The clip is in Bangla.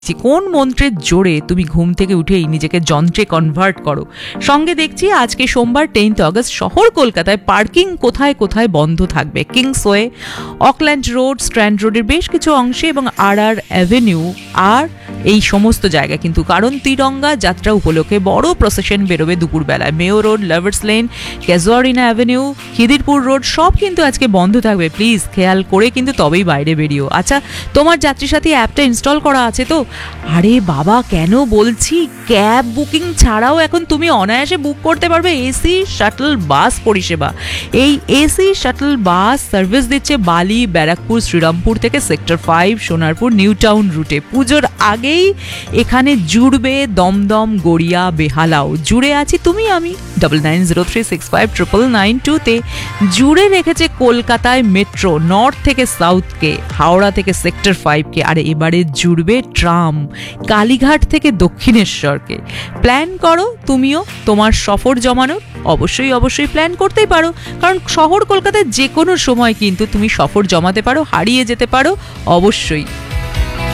কোন মন্ত্রের জোরে তুমি ঘুম থেকে উঠেই নিজেকে যন্ত্রে কনভার্ট করো। সঙ্গে দেখছি আজকে সোমবার 10 আগস্ট শহর কলকাতায় পার্কিং কোথায় কোথায় বন্ধ থাকবে। কিংসওয়ে, অকল্যান্ড রোড, স্ট্র্যান্ড রোডের বেশ কিছু অংশে এবং আর অ্যাভিনিউ আর এই সমস্ত জায়গা কিন্তু, কারণ তিরঙ্গা যাত্রা উপলক্ষে বড় প্রসেশন বেরোবে দুপুরবেলায়। Mayo road, lovers lane, ক্যাজুয়ারিনা avenue, Khidirpur road সব কিন্তু আজকে বন্ধ থাকবে। প্লিজ খেয়াল করে কিন্তু তবেই বাইরে বেরিও। আচ্ছা, তোমার যাত্রী সাথী অ্যাপটা ইনস্টল করা আছে তো? আরে বাবা, কেন বলছি, ক্যাব বুকিং ছাড়াও এখন তুমি অনায়াসে বুক করতে পারবে এসি শাটল বাস পরিষেবা। এই এসি শাটল বাস সার্ভিস দিচ্ছে বালি, ব্যারাকপুর, শ্রীরামপুর থেকে সেক্টর 5, সোনারপুর, নিউ টাউন রুটে। পুজোর আগেই এখানে জুড়বে দমদম, গড়িয়া, বেহালাও। জুড়ে আছি তুমি আমি। 9903659992 জুড়ে রেখেছে কলকাতায় মেট্রো, নর্থ থেকে সাউথকে, হাওড়া থেকে সেক্টর 5কে, আর এবারে জুড়বে ট্রাম কালীঘাট থেকে দক্ষিণেশ্বরকে। প্ল্যান করো তুমিও তোমার সফর জমানোর। অবশ্যই প্ল্যান করতেই পারো, কারণ শহর কলকাতায় যে কোনো সময় কিন্তু তুমি সফর জমাতে পারো, হারিয়ে যেতে পারো। অবশ্যই